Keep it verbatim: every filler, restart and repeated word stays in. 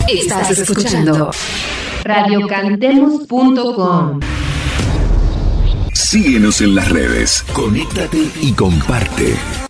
Estás escuchando radio cantemos punto com. Síguenos en las redes, conéctate y comparte.